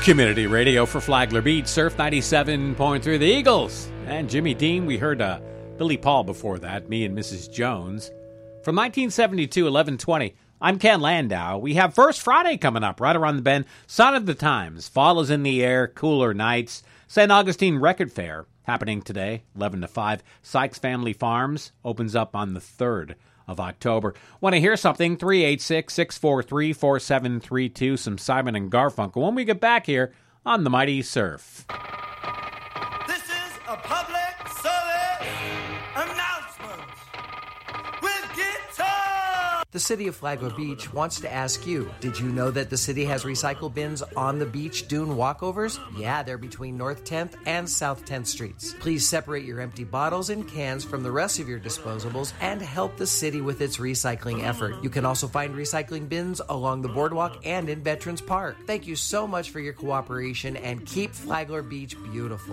Community radio for Flagler Beach, Surf 97.3, the Eagles. And Jimmy Dean, we heard Billy Paul before that, Me and Mrs. Jones. From 1972, 11:20, I'm Ken Landau. We have First Friday coming up right around the bend. Sign of the times. Fall is in the air, cooler nights. St. Augustine Record Fair happening today, 11 to 5. Sykes Family Farms opens up on the 3rd of October. Want to hear something? 386-643-4732. Some Simon and Garfunkel when we get back here on the Mighty Surf. This is a public service announcement with guitar. The City of Flagler Beach wants to ask you, did you know that the city has recycle bins on the beach dune walkovers? Yeah, they're between North 10th and South 10th Streets. Please separate your empty bottles and cans from the rest of your disposables and help the city with its recycling effort. You can also find recycling bins along the boardwalk and in Veterans Park. Thank you so much for your cooperation and keep Flagler Beach beautiful.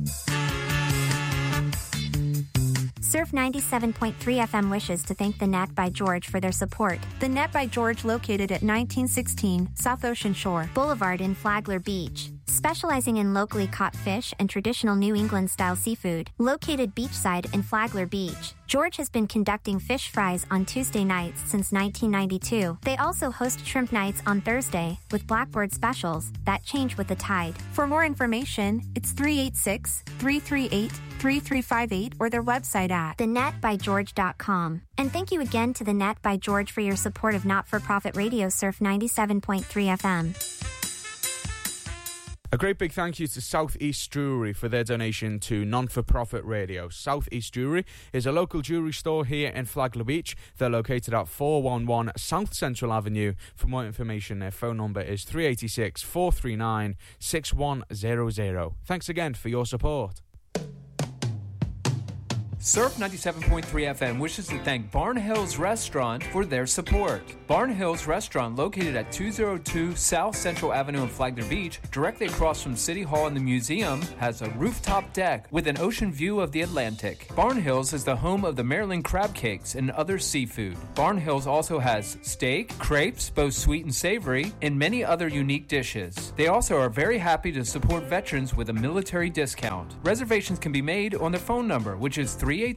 Surf 97.3 FM wishes to thank the Net by George for their support. The Net by George, located at 1916 South Ocean Shore Boulevard in Flagler Beach. Specializing in locally caught fish and traditional New England-style seafood. Located beachside in Flagler Beach, George has been conducting fish fries on Tuesday nights since 1992. They also host shrimp nights on Thursday with Blackboard specials that change with the tide. For more information, it's 386-338-3358 or their website at thenetbygeorge.com. And thank you again to the Net by George for your support of not-for-profit radio Surf 97.3 FM. A great big thank you to Southeast Jewellery for their donation to non-for-profit radio. Southeast Jewellery is a local jewellery store here in Flagler Beach. They're located at 411 South Central Avenue. For more information, their phone number is 386-439-6100. Thanks again for your support. Surf 97.3 FM wishes to thank Barn Hills Restaurant for their support. Barn Hills Restaurant, located at 202 South Central Avenue in Flagler Beach, directly across from City Hall and the museum, has a rooftop deck with an ocean view of the Atlantic. Barn Hills is the home of the Maryland crab cakes and other seafood. Barn Hills also has steak, crepes, both sweet and savory, and many other unique dishes. They also are very happy to support veterans with a military discount. Reservations can be made on their phone number, which is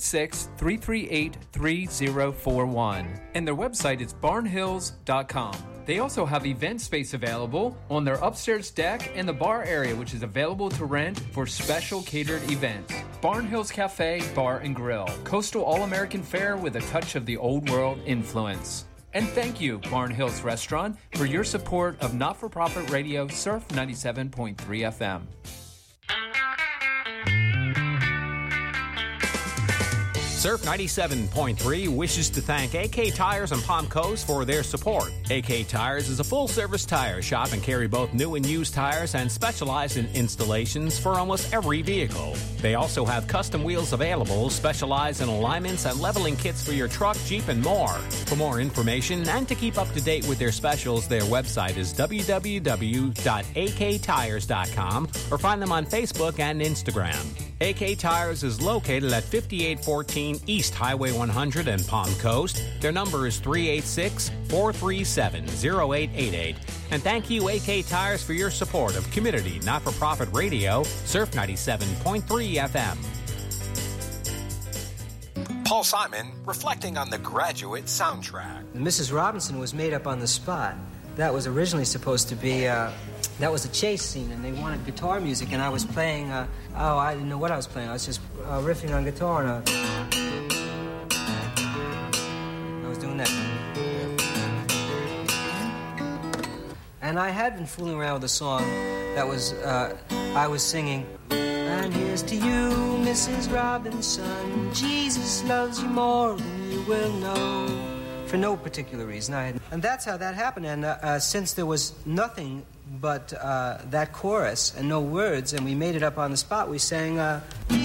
386-338-3041. And their website is barnhills.com. They also have event space available on their upstairs deck and the bar area, which is available to rent for special catered events. Barn Hills Cafe, Bar and Grill. Coastal All-American fare with a touch of the old world influence. And thank you, Barn Hills Restaurant, for your support of not-for-profit radio Surf 97.3 FM. Surf 97.3 wishes to thank AK Tires and Palm Coast for their support. AK Tires is a full-service tire shop and carry both new and used tires and specialize in installations for almost every vehicle. They also have custom wheels available, specialize in alignments and leveling kits for your truck, Jeep, and more. For more information and to keep up to date with their specials, their website is www.aktires.com or find them on Facebook and Instagram. AK Tires is located at 5814 East Highway 100 in Palm Coast. Their number is 386-437-0888. And thank you, AK Tires, for your support of community not-for-profit radio, Surf 97.3 FM. Paul Simon reflecting on the Graduate soundtrack. Mrs. Robinson was made up on the spot. That was originally supposed to be, that was a chase scene, and they wanted guitar music, and I was playing, I didn't know what I was playing. I was just riffing on guitar, and I was doing that. And I had been fooling around with a song that was, I was singing, and here's to you, Mrs. Robinson, Jesus loves you more than you will know. For no particular reason. And that's how that happened. And since there was nothing but that chorus and no words, and we made it up on the spot, we sang,